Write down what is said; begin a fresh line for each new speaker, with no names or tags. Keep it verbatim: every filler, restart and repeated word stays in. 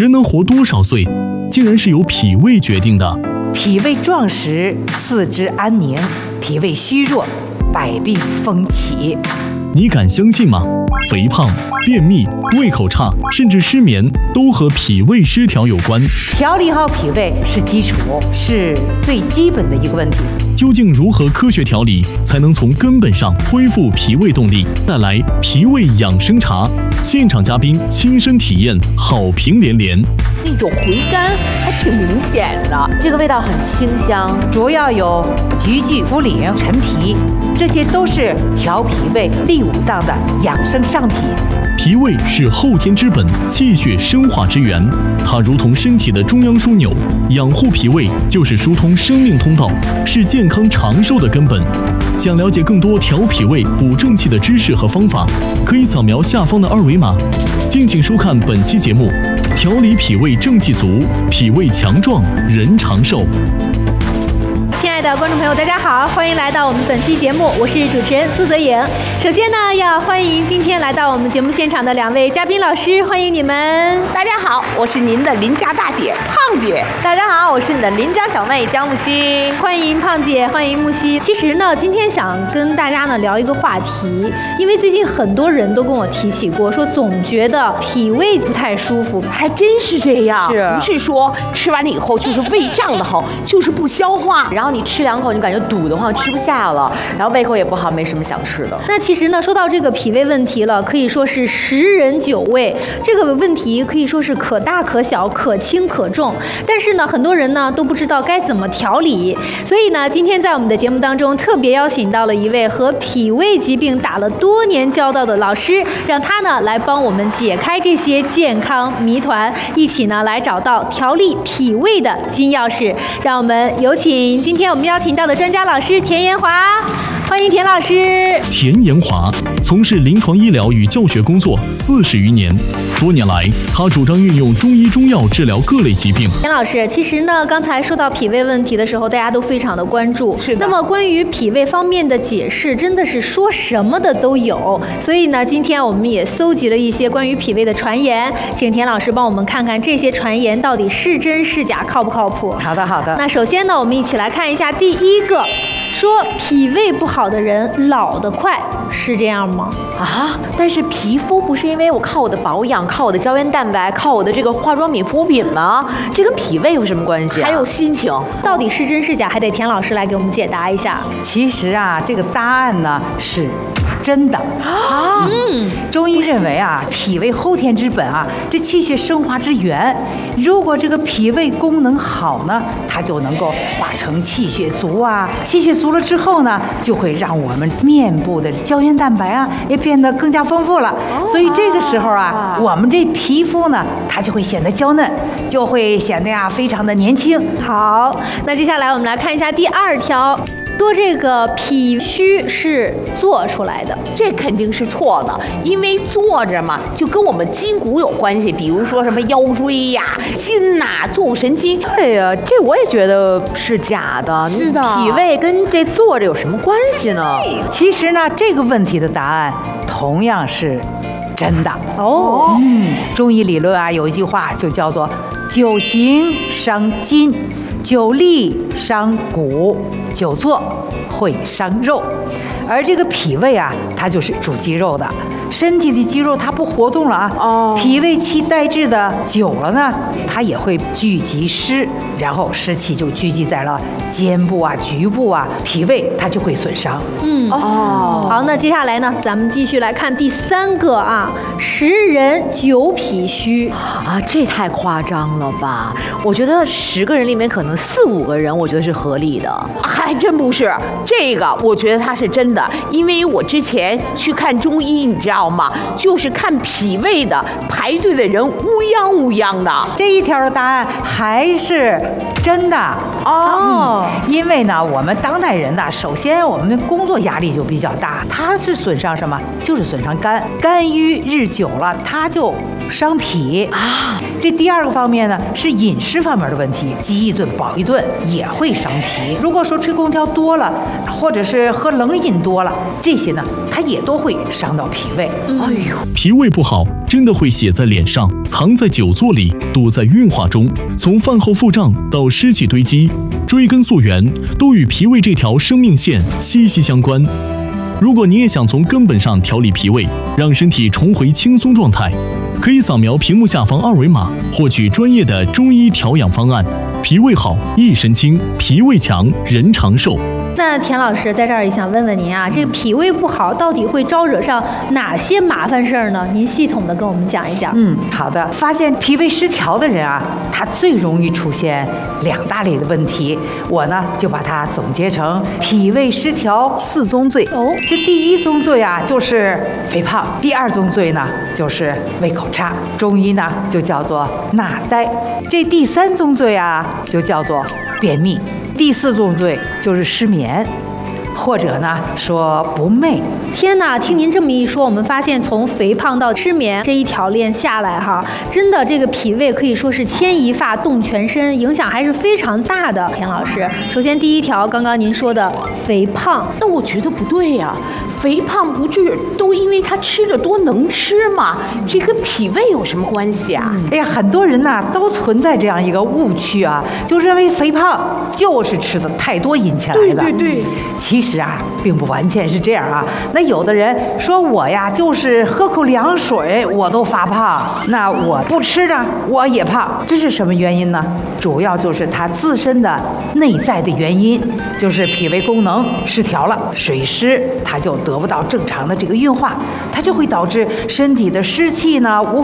人能活多少岁，竟然是由脾胃决定的。
脾胃壮实，四肢安宁；脾胃虚弱，百病风起。
你敢相信吗？肥胖、便秘、胃口差，甚至失眠，都和脾胃失调有关。
调理好脾胃是基础，是最基本的一个问题。
究竟如何科学调理，才能从根本上恢复脾胃动力？带来脾胃养生茶，现场嘉宾亲身体验，好评连连。
那种回甘还挺明显的，这个味道很清香，
主要有菊苣、茯苓、陈皮，这些都是调脾胃、利五脏的养生上品。
脾胃是后天之本，气血生化之源，它如同身体的中央枢纽，养护脾胃就是疏通生命通道，是健康长寿的根本。想了解更多调脾胃、补正气的知识和方法，可以扫描下方的二维码。敬请收看本期节目，调理脾胃正气足，脾胃强壮人长寿。
亲爱的观众朋友，大家好，欢迎来到我们本期节目，我是主持人苏泽颖。首先呢，要欢迎今天来到我们节目现场的两位嘉宾老师，欢迎你们。
大家好，我是您的邻家大姐胖姐。
大家好，我是你的邻家小妹江木希。
欢迎胖姐，欢迎木希。其实呢，今天想跟大家呢聊一个话题，因为最近很多人都跟我提起过，说总觉得脾胃不太舒服，
还真是这样。
是，
不是说吃完了以后就是胃胀得慌，就是不消化，
然后你吃两口，你感觉堵得慌，吃不下了，然后胃口也不好，没什么想吃的。
那其实呢，说到这个脾胃问题了，可以说是十人九胃。这个问题可以说是可大可小，可轻可重。但是呢，很多人呢都不知道该怎么调理。所以呢，今天在我们的节目当中，特别邀请到了一位和脾胃疾病打了多年交道的老师，让他呢来帮我们解开这些健康谜团，一起呢来找到调理脾胃的金钥匙。让我们有请今天我们邀请到的专家老师田延华。欢迎田老师。
田延华从事临床医疗与教学工作四十余年，多年来，他主张运用中医中药治疗各类疾病。
田老师，其实呢，刚才说到脾胃问题的时候，大家都非常的关注。
是的。
那么关于脾胃方面的解释，真的是说什么的都有。所以呢，今天我们也搜集了一些关于脾胃的传言，请田老师帮我们看看这些传言到底是真是假，靠不靠谱？
好的，好的。
那首先呢，我们一起来看一下第一个。说脾胃不好的人老得快，是这样吗？
啊，但是皮肤不是因为我靠我的保养，靠我的胶原蛋白，靠我的这个化妆品、护肤品吗？这跟脾胃有什么关系啊？
还有心情，
到底是真是假，还得田老师来给我们解答一下。
其实啊，这个答案呢是真的
啊。
嗯，中医认为啊，脾胃后天之本啊，这气血生化之源。如果这个脾胃功能好呢，它就能够化成气血足啊，气血足了之后呢，就会让我们面部的胶原蛋白啊也变得更加丰富了。哦、所以这个时候啊，我们这皮肤呢，它就会显得娇嫩，就会显得呀非常的年轻。
好，那接下来我们来看一下第二条。说这个脾虚是做出来的，
这肯定是错的，因为坐着嘛，就跟我们筋骨有关系，比如说什么腰椎呀、筋呐、坐骨神经。
对呀，这我也觉得是假的。
是的，
脾胃跟这坐着有什么关系呢？
其实呢，这个问题的答案同样是真的
哦。
嗯，中医理论啊，有一句话就叫做“久行伤筋，久立伤骨，久坐会伤肉”。而这个脾胃啊，它就是主肌肉的，身体的肌肉它不活动了啊，哦，脾胃气代滞的久了呢，它也会聚集湿，然后湿气就聚集在了肩部啊、局部啊，脾胃它就会损伤。
嗯哦，好，那接下来呢，咱们继续来看第三个啊，十人九脾虚
啊，这太夸张了吧？我觉得十个人里面可能四五个人，我觉得是合理的。
还真不是，这个我觉得它是真的，因为我之前去看中医，你知道吗？就是看脾胃的，排队的人乌泱乌泱的。
这一条的答案还是真的
哦、
嗯，因为呢，我们当代人呢，首先我们的工作压力就比较大，它是损伤什么？就是损伤肝，肝郁日久了，它就伤脾啊。这第二个方面呢，是饮食方面的问题，饥一顿饱一顿也会伤脾。如果说吹空调多了，或者是喝冷饮多了，这些呢，它也都会伤到脾胃。
哎呦，脾胃不好， 真的会写在脸上，藏在久坐里，躲在运化中。从饭后腹胀到湿气堆积，追根溯源，都与脾胃这条生命线息息相关。如果你也想从根本上调理脾胃，让身体重回轻松状态，可以扫描屏幕下方二维码，获取专业的中医调养方案。脾胃好，一身轻；脾胃强，人长寿。
那田老师在这儿也想问问您啊，这个脾胃不好到底会招惹上哪些麻烦事儿呢？您系统的跟我们讲一讲。
嗯，好的。发现脾胃失调的人啊，他最容易出现两大类的问题，我呢就把它总结成脾胃失调四宗罪。
哦，
这第一宗罪啊就是肥胖，第二宗罪呢就是胃口差，中医呢就叫做纳呆。这第三宗罪啊就叫做便秘。第四宗罪就是失眠，或者呢说不寐。
天哪，听您这么一说，我们发现从肥胖到失眠这一条链下来哈，真的这个脾胃可以说是牵一发动全身，影响还是非常大的。田老师，首先第一条，刚刚您说的肥胖，
那我觉得不对呀、啊，肥胖不是都因为他吃的多能吃吗？这跟脾胃有什么关系啊？
哎呀，很多人呐都存在这样一个误区啊，就认为肥胖就是吃的太多引起来的。
对对对，
其实啊，并不完全是这样啊。那有的人说我呀，就是喝口凉水我都发胖，那我不吃呢，我也胖，这是什么原因呢？主要就是他自身的内在的原因，就是脾胃功能失调了，水湿它就得不到正常的这个运化，它就会导致身体的湿气呢无